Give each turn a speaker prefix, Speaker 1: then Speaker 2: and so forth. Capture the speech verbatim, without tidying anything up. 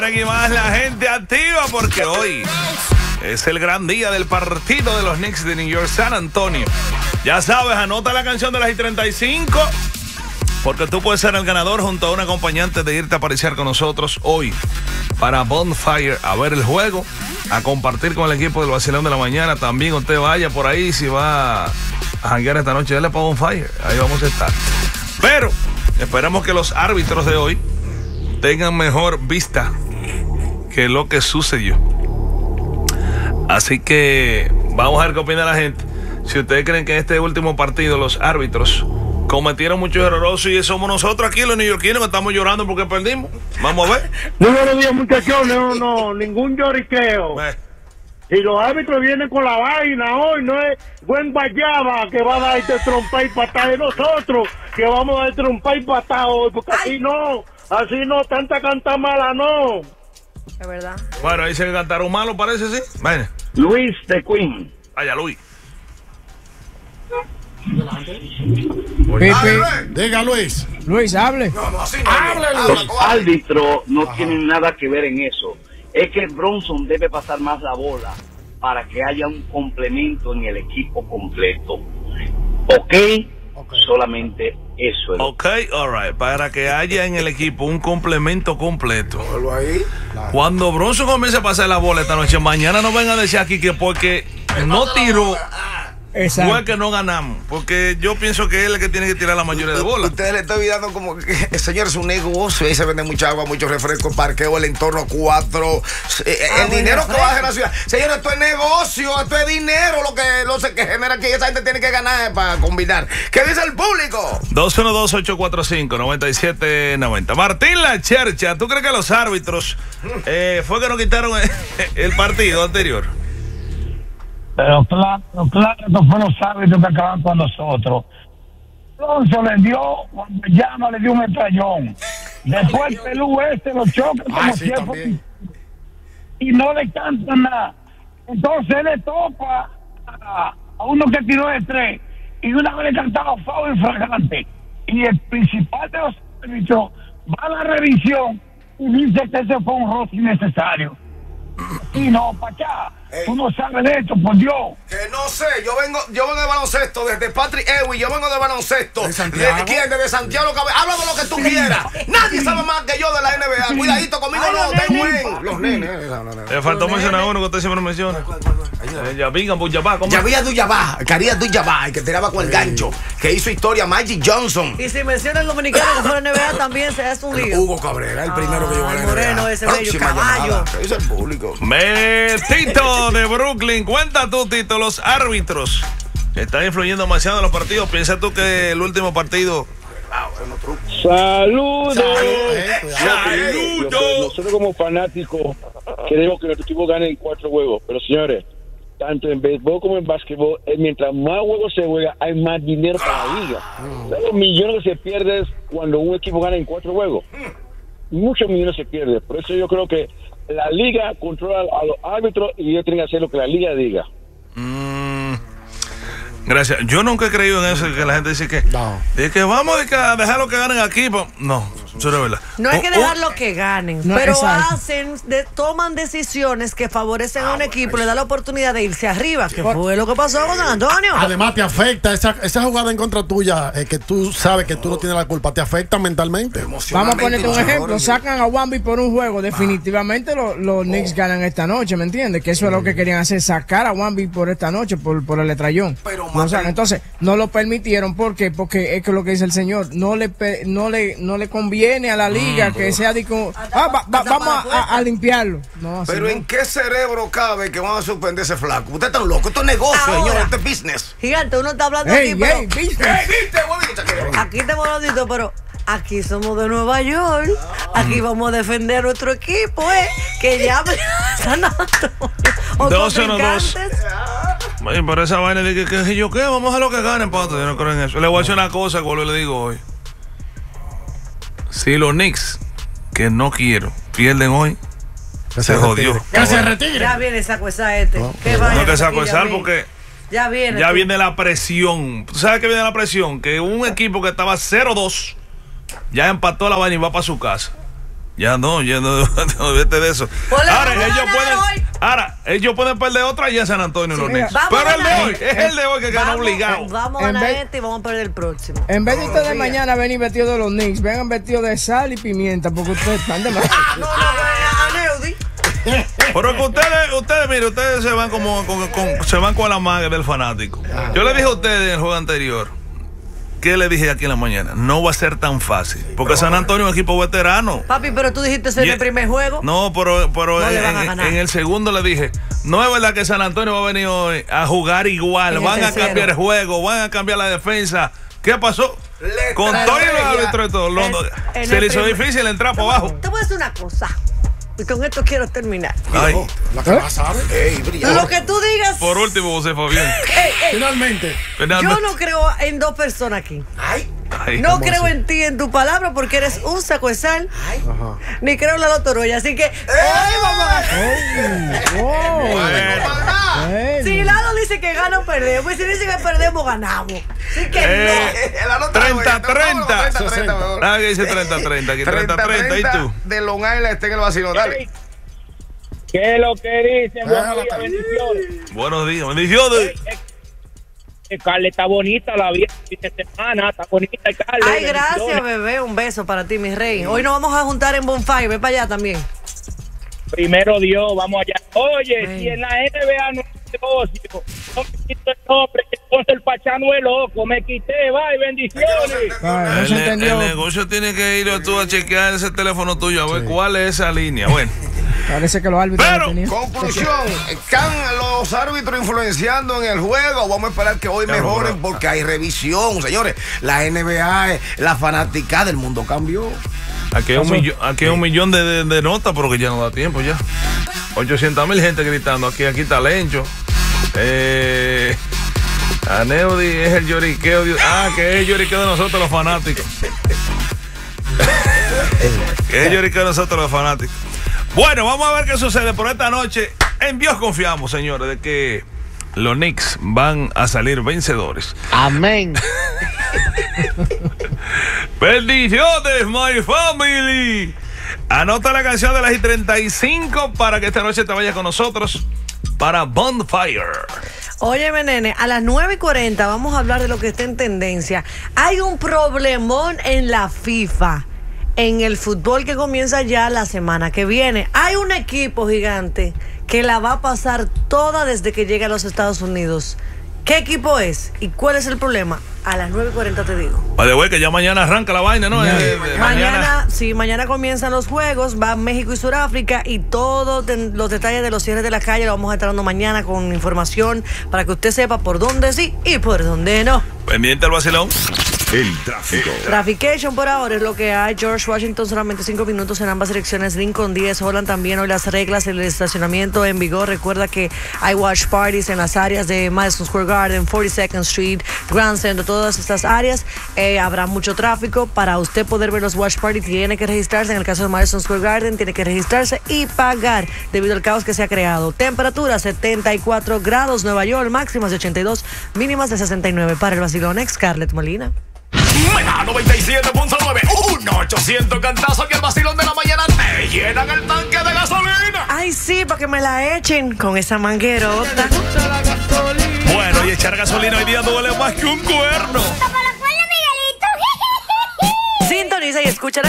Speaker 1: Aquí más la gente activa porque hoy es el gran día del partido de los Knicks de New York, San Antonio. Ya sabes, anota la canción de las I treinta y cinco porque tú puedes ser el ganador junto a un acompañante de irte a aparecer con nosotros hoy para Bonfire, a ver el juego, a compartir con el equipo del Vacilón de la Mañana. También usted vaya por ahí, si va a janguear esta noche, dale para Bonfire, ahí vamos a estar. Pero esperamos que los árbitros de hoy tengan mejor vista que lo que sucedió. Así que vamos a ver qué opina la gente. Si ustedes creen que en este último partido los árbitros cometieron muchos errores y somos nosotros aquí los neoyorquinos que estamos llorando porque perdimos. Vamos a ver.
Speaker 2: Muy buenos días, muchachos. No, no, ningún lloriqueo.
Speaker 1: Eh.
Speaker 2: Si los árbitros vienen con la vaina hoy, no es buen Guayaba que va a dar este trompa y patada de nosotros, que vamos a dar trompa y patada hoy, porque así no, así no, tanta canta mala no.
Speaker 3: Es verdad.
Speaker 1: Bueno, ahí se cantaron malo, parece, sí. Vaya.
Speaker 2: Luis de Queen.
Speaker 1: Vaya, Luis.
Speaker 4: Pipi. Diga, Luis. Luis, hable.
Speaker 5: No, no, así no.
Speaker 2: Los árbitros no tienen nada que ver en eso. Es que Bronson debe pasar más la bola para que haya un complemento en el equipo completo. ¿Ok? Okay. Solamente eso es.
Speaker 1: Ok, alright. Para que haya en el equipo un complemento completo.
Speaker 5: Ahí.
Speaker 1: Cuando Bronson comience a pasar la bola esta noche, mañana no vengan a decir aquí que porque no tiró,
Speaker 4: exacto,
Speaker 1: fue que no ganamos. Porque yo pienso que él es el que tiene que tirar la mayoría de bolas.
Speaker 5: Ustedes le están olvidando como que el señor es un negocio. Ahí se vende mucha agua, mucho refresco, parqueo, el entorno cuatro. Eh,
Speaker 3: Ah,
Speaker 5: el
Speaker 3: bueno,
Speaker 5: dinero que
Speaker 3: refresco.
Speaker 5: baja en la ciudad. Señor, esto es negocio, esto es dinero lo que, lo que genera aquí. Esa gente tiene que ganar para combinar. ¿Qué dice el público?
Speaker 1: dos uno dos, ocho cuatro cinco, nueve siete nueve cero. Martín La Chercha, ¿tú crees que los árbitros eh, fue que nos quitaron el, el partido anterior?
Speaker 6: Pero claro, claro que fue los árbitros que acaban con nosotros. Alonso le dio, cuando llama, le dio un metrallón. Después el pelú este lo choca como
Speaker 4: Ah, sí,
Speaker 6: siempre.
Speaker 4: también.
Speaker 6: Y no le cantan nada. Entonces él le topa a, a uno que tiró de tres. Y una vez le cantaba foul infragante. Y el principal de los árbitros va a la revisión y dice que ese fue un roce innecesario. Y no, para acá.
Speaker 5: Ey.
Speaker 6: Tú no sabes de esto, por Dios.
Speaker 5: Que no sé, yo vengo, yo vengo de baloncesto, desde Patrick Ewing, yo vengo de baloncesto.
Speaker 4: ¿De Santiago?
Speaker 5: ¿De quién? Desde Santiago Cabe. Habla de lo que tú quieras. Nadie sabe más que yo de la N B A. Cuidadito conmigo,
Speaker 3: Ay,
Speaker 5: no,
Speaker 3: los
Speaker 5: ten
Speaker 3: nenes.
Speaker 5: buen. Los nenes. No, no, no.
Speaker 1: Le faltó mencionar uno que usted siempre menciona. Eh, ya vengan, pues ya va. ¿cómo?
Speaker 5: Ya había Duyabá, Caría Duyabá, el que tiraba con el gancho, que hizo historia Magic Johnson.
Speaker 3: Y si menciona el dominicano que fue a la N B A también se hace un lío.
Speaker 5: Hugo Cabrera, el primero que llegó a la
Speaker 3: Ay,
Speaker 5: N B A.
Speaker 3: Moreno, ese bello
Speaker 5: Próxima
Speaker 3: caballo.
Speaker 5: llamada. ¿Qué dice el público?
Speaker 1: Me, Tito de Brooklyn, cuenta tú, Tito, los árbitros están influyendo demasiado en los partidos. ¿Piensas tú que el último partido...
Speaker 7: Saludos.
Speaker 1: ¡Saludos!
Speaker 7: Nosotros como fanáticos queremos que nuestro equipo gane en cuatro juegos, pero señores, tanto en béisbol como en básquetbol, eh, mientras más juegos se juega, hay más dinero para la liga. Los millones que se pierden cuando un equipo gana en cuatro juegos. Muchos millones se pierden. Por eso yo creo que la liga controla a los árbitros y ellos tienen que hacer lo que la liga diga.
Speaker 1: Mm, gracias. Yo nunca he creído en eso, que la gente dice que,
Speaker 4: No.
Speaker 1: de que vamos de que a dejarlo que ganen aquí. pa- No, eso no es verdad.
Speaker 3: No hay que
Speaker 1: Oh, oh,
Speaker 3: dejarlo que ganen,
Speaker 4: No,
Speaker 3: pero
Speaker 4: exacto.
Speaker 3: hacen, de- toman decisiones que favorecen a un equipo, le da la oportunidad de irse arriba, que
Speaker 4: Por-
Speaker 3: fue lo que pasó con San Antonio.
Speaker 4: Además, te afecta esa, esa jugada en contra tuya, eh, que tú sabes que tú no tienes la culpa, te afecta mentalmente.
Speaker 8: Vamos a ponerte un ejemplo, sacan a Wamby por un juego, definitivamente los, los Knicks ganan esta noche, ¿me entiendes? Que eso es lo que querían hacer, sacar a Wamby por esta noche, por, por el letrallón.
Speaker 5: Pero,
Speaker 8: No, o sea,
Speaker 5: Martín-
Speaker 8: entonces, no lo permitieron, ¿por qué? Porque es que lo que dice el señor, no le pe- no le no le conviene a la liga que sea de como, ah, va- va- vamos a, a- a limpiarlo. No, así
Speaker 5: Pero
Speaker 8: no.
Speaker 5: ¿en qué cerebro cabe que van a suspender ese flaco? Usted está loco, esto es negocio,
Speaker 3: Ahora.
Speaker 5: señor, esto es business.
Speaker 3: Gigante, uno está hablando
Speaker 8: Ey,
Speaker 3: aquí, pero
Speaker 8: ey, ¿viste?
Speaker 5: ¡Ey, viste, huevita?
Speaker 3: aquí estamos hablando, pero aquí somos de Nueva York, aquí vamos a defender a nuestro equipo, ¿eh? Que llame a San Antonio. O
Speaker 1: Dos uno dos.
Speaker 3: contrincantes.
Speaker 1: Ay, por esa vaina de que, que, que yo qué, vamos a lo que ganen, pato. Yo no creo en eso. Le voy a decir una cosa, como le digo hoy. Si los Knicks, que no quiero, pierden hoy, se jodió.
Speaker 4: Que se retire.
Speaker 3: Ya viene saco esa este. Qué
Speaker 1: No
Speaker 3: vaina
Speaker 1: que
Speaker 3: aquí
Speaker 1: saco
Speaker 3: ya
Speaker 1: de sal
Speaker 3: viene.
Speaker 1: porque
Speaker 3: Ya viene.
Speaker 1: ya
Speaker 3: tú.
Speaker 1: viene la presión. ¿Tú sabes qué viene la presión? Que un equipo que estaba cero dos ya empató la vaina y va para su casa. Ya no, ya no, no vete de eso.
Speaker 3: Pues le
Speaker 1: Ahora
Speaker 3: vamos a
Speaker 1: ellos
Speaker 3: ganar
Speaker 1: pueden,
Speaker 3: hoy.
Speaker 1: ahora ellos pueden perder otra allá en San Antonio
Speaker 8: Sí,
Speaker 1: los
Speaker 8: mira,
Speaker 1: Knicks.
Speaker 3: vamos
Speaker 1: Pero
Speaker 3: a
Speaker 1: el de
Speaker 3: ganar.
Speaker 1: hoy, es el de hoy que ganó
Speaker 3: Vamos,
Speaker 1: obligado.
Speaker 3: Vamos a
Speaker 8: En
Speaker 3: ganar
Speaker 8: vez-
Speaker 3: este y vamos a perder el próximo.
Speaker 8: En vez de ustedes mañana venir vestidos de los Knicks, vengan vestidos de sal y pimienta, porque ustedes están de mal.
Speaker 3: No, no, a Neudi.
Speaker 1: Pero que ustedes, ustedes, mire, ustedes se van como con, con- se van con la magia del fanático. Yo le dije a ustedes en el juego anterior, ¿qué le dije aquí en la mañana? No va a ser tan fácil. Porque San Antonio es un equipo veterano.
Speaker 3: Papi, pero tú dijiste ser
Speaker 1: Y-
Speaker 3: el primer juego.
Speaker 1: No, pero, pero
Speaker 3: No
Speaker 1: en,
Speaker 3: le van a
Speaker 1: en-
Speaker 3: ganar.
Speaker 1: en el segundo le dije, no es verdad que San Antonio va a venir hoy a jugar igual,
Speaker 3: En el
Speaker 1: van a
Speaker 3: tercero.
Speaker 1: cambiar el juego, van a cambiar la defensa. ¿Qué pasó?
Speaker 5: Le
Speaker 1: Con
Speaker 5: trae
Speaker 1: todo y los
Speaker 5: ella.
Speaker 1: árbitros y todo. lo-
Speaker 3: En- en
Speaker 1: se
Speaker 3: el
Speaker 1: le hizo
Speaker 3: primer-
Speaker 1: difícil entrar por abajo.
Speaker 3: Te voy a decir una cosa. Y con esto quiero terminar.
Speaker 1: Ay,
Speaker 4: La que más sabe.
Speaker 5: Ey, brilla.
Speaker 3: Lo que tú digas.
Speaker 1: por último, José Fabián.
Speaker 3: Ey, ey,
Speaker 4: Finalmente.
Speaker 1: Fernando.
Speaker 3: yo no creo en dos personas aquí.
Speaker 5: Ay,
Speaker 1: Ay,
Speaker 3: No creo en ti, en tu palabra, porque eres un saco de sal.
Speaker 4: Ajá.
Speaker 3: Ni creo en la lotoroya. Así que hoy vamos a
Speaker 8: Oh,
Speaker 1: bueno.
Speaker 8: ey.
Speaker 3: Si Lalo dice que gana o perdemos, pues si dice que perdemos, ganamos. Así que
Speaker 1: Eh,
Speaker 5: la nota,
Speaker 1: treinta,
Speaker 5: güey.
Speaker 1: treinta.
Speaker 5: treinta, treinta, mejor.
Speaker 1: Ah, que dice treinta treinta, aquí treinta treinta, ¿y tú?
Speaker 5: De Long Island está en el vacilo, dale.
Speaker 9: ¿Qué es lo que dicen?
Speaker 4: Déjala
Speaker 9: Buenos días,
Speaker 4: caer.
Speaker 9: bendiciones.
Speaker 1: Buenos días, bendiciones.
Speaker 9: Eh, Carle, está bonita la vida de semana, está bonita, Carle.
Speaker 3: ay, gracias,
Speaker 9: bendiciones.
Speaker 3: bebé. Un beso para ti, mi rey. Hoy nos vamos a juntar en Bonfire. Ve para allá también.
Speaker 9: Primero Dios, vamos allá. Oye,
Speaker 3: Ay.
Speaker 9: si en la N B A no hay negocio, no me quito el nombre, entonces el pachano es loco, me quité, bye, bendiciones.
Speaker 8: Ay, no
Speaker 1: El,
Speaker 8: se
Speaker 1: ne-
Speaker 8: entendió.
Speaker 1: el negocio tiene que ir tú a chequear ese teléfono tuyo a ver cuál es esa línea. Bueno,
Speaker 8: Parece que los árbitros
Speaker 1: Pero,
Speaker 8: no tenían.
Speaker 5: Conclusión, ¿están los árbitros influenciando en el juego? Vamos a esperar que hoy mejoren porque hay revisión, señores. La N B A, la fanática del mundo cambió.
Speaker 1: aquí hay un millón, aquí hay un millón de, de- de notas, pero que ya no da tiempo ya. ochocientos mil gente gritando. Aquí, aquí está Lencho. Eh, Aneudi es el lloriqueo. de- ah, que es el lloriqueo de nosotros los fanáticos. Que es el lloriqueo de nosotros los fanáticos. Bueno, vamos a ver qué sucede por esta noche. En Dios confiamos, señores, de que los Knicks van a salir vencedores.
Speaker 10: Amén.
Speaker 1: Bendiciones, my family. Anota la canción de las y treinta y cinco para que esta noche te vayas con nosotros para Bonfire.
Speaker 3: Óyeme, nene, a las nueve y cuarenta vamos a hablar de lo que está en tendencia. Hay un problemón en la FIFA, en el fútbol que comienza ya la semana que viene. Hay un equipo gigante que la va a pasar toda desde que llegue a los Estados Unidos. ¿Qué equipo es? ¿Y cuál es el problema? A las nueve y cuarenta te digo.
Speaker 1: Vale, güey, que ya mañana arranca la vaina, ¿no? Eh, eh,
Speaker 3: Mañana, sí, mañana comienzan los juegos, va México y Sudáfrica y todos ten- los detalles de los cierres de la calle lo vamos a estar dando mañana con información para que usted sepa por dónde sí y por dónde no.
Speaker 1: Pendiente al vacilón.
Speaker 11: El tráfico.
Speaker 3: Traffication por ahora es lo que hay. George Washington solamente cinco minutos en ambas direcciones. Lincoln diez. Holland también. Hoy las reglas el estacionamiento en vigor. Recuerda que hay watch parties en las áreas de Madison Square Garden, forty-second Street, Grand Central, todas estas áreas. Eh, habrá mucho tráfico. Para usted poder ver los watch parties tiene que registrarse. En el caso de Madison Square Garden tiene que registrarse y pagar debido al caos que se ha creado. Temperatura setenta y cuatro grados Nueva York, máximas de ochenta y dos, mínimas de sesenta y nueve. Para el vacilón ex Scarlett Molina.
Speaker 12: Mega noventa y siete punto nueve, uno ochocientos cantazo que el vacilón de la mañana te llenan el tanque de gasolina.
Speaker 3: Ay, sí, para que me la echen con esa manguerota.
Speaker 1: Bueno, y echar gasolina hoy día duele más que un cuerno.
Speaker 3: Sintoniza y escucha la